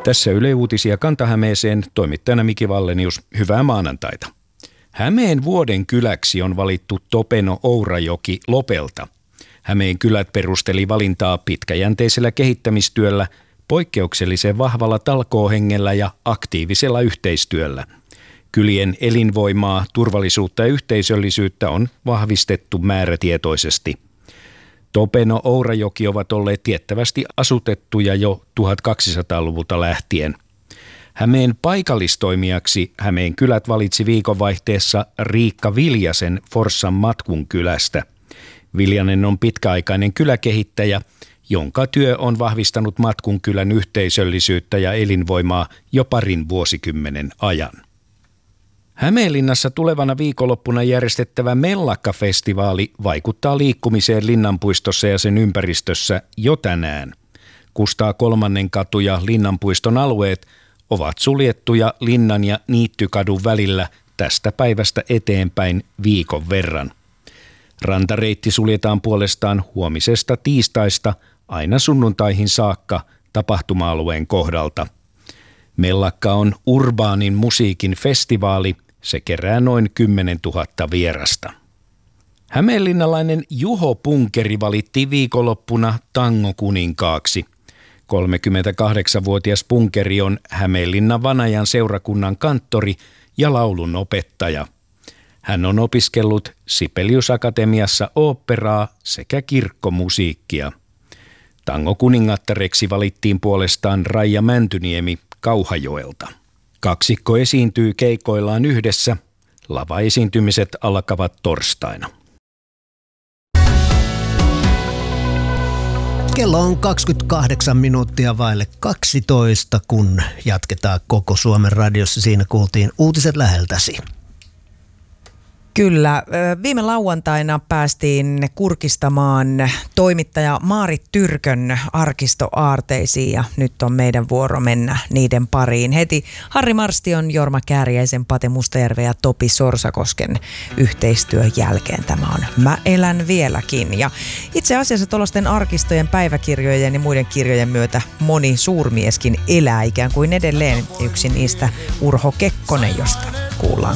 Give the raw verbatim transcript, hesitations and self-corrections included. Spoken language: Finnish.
Tässä Yle Uutisia Kanta-Hämeeseen, toimittajana Miki Vallenius. Hyvää maanantaita. Hämeen vuoden kyläksi on valittu Topeno-Ourajoki Lopelta. Hämeen kylät perusteli valintaa pitkäjänteisellä kehittämistyöllä, poikkeuksellisen vahvalla talkoohengellä ja aktiivisella yhteistyöllä. Kylien elinvoimaa, turvallisuutta ja yhteisöllisyyttä on vahvistettu määrätietoisesti. Topeno-Ourajoki ovat olleet tiettävästi asutettuja jo tuhatkaksisataaluvulta lähtien. Hämeen paikallistoimijaksi Hämeen kylät valitsi viikonvaihteessa Riikka Viljasen Forssan Matkun kylästä. Viljanen on pitkäaikainen kyläkehittäjä, jonka työ on vahvistanut Matkun kylän yhteisöllisyyttä ja elinvoimaa jo parin vuosikymmenen ajan. Hämeenlinnassa tulevana viikonloppuna järjestettävä Mellakka-festivaali vaikuttaa liikkumiseen Linnanpuistossa ja sen ympäristössä jo tänään. Kustaa kolmannen katu ja Linnanpuiston alueet ovat suljettuja Linnan ja Niittykadun välillä tästä päivästä eteenpäin viikon verran. Rantareitti suljetaan puolestaan huomisesta tiistaista aina sunnuntaihin saakka tapahtuma-alueen kohdalta. Mellakka on urbaanin musiikin festivaali. Se kerää noin kymmenentuhatta vierasta. Hämeenlinnalainen Juho Punkeri valittiin viikonloppuna tangokuninkaaksi. kolmekymmentäkahdeksanvuotias Punkeri on Hämeenlinnan Vanajan seurakunnan kanttori ja laulun opettaja. Hän on opiskellut Sibelius Akatemiassa oopperaa sekä kirkkomusiikkia. Tangokuningattareksi valittiin puolestaan Raija Mäntyniemi Kauhajoelta. Kaksikko esiintyy keikoillaan yhdessä. Lavaesiintymiset alkavat torstaina. Kello on kaksikymmentäkahdeksan minuuttia vaille kaksitoista, kun jatketaan Koko Suomen radiossa. Siinä kuultiin uutiset läheltäsi. Kyllä. Viime lauantaina päästiin kurkistamaan toimittaja Maarit Tyrkön arkistoaarteisiin ja nyt on meidän vuoro mennä niiden pariin. Heti Harri Marstion, Jorma Kääriäisen, Pate Mustajärven ja Topi Sorsakosken yhteistyön jälkeen tämä on Mä elän vieläkin. Ja itse asiassa tuollaisten arkistojen, päiväkirjojen ja muiden kirjojen myötä moni suurmieskin elää ikään kuin edelleen. Yksi niistä Urho Kekkonen, josta